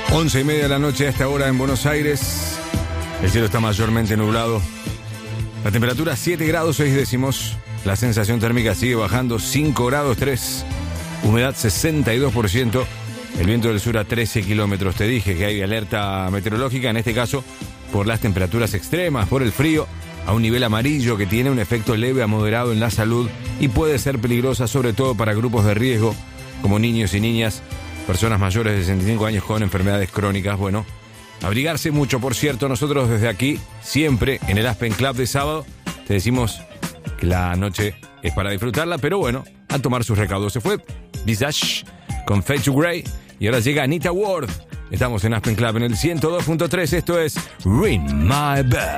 11:30 de la noche a esta hora en Buenos Aires. El cielo está mayormente nublado. La temperatura 7 grados 6 décimos. La sensación térmica sigue bajando 5 grados 3. Humedad 62%. El viento del sur a 13 kilómetros. Te dije que hay alerta meteorológica, en este caso por las temperaturas extremas, por el frío, a un nivel amarillo que tiene un efecto leve a moderado en la salud y puede ser peligrosa sobre todo para grupos de riesgo como niños y niñas, personas mayores de 65 años con enfermedades crónicas. Bueno, abrigarse mucho, por cierto. Nosotros desde aquí, siempre en el Aspen Club de sábado, te decimos que la noche es para disfrutarla, pero bueno, a tomar sus recaudos. Se fue Visage con Fade to Grey y ahora llega Anita Ward. Estamos en Aspen Club en el 102.3. Esto es Ring My Bell.